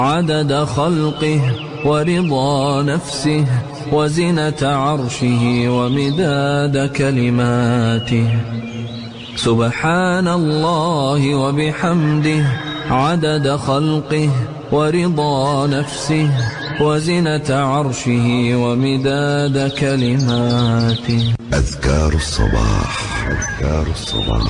عدد خلقه ورضا نفسه وزنة عرشه ومداد كلماته. سبحان الله وبحمده عدد خلقه ورضا نفسه وزنة عرشه ومداد كلماته. أذكار الصباح.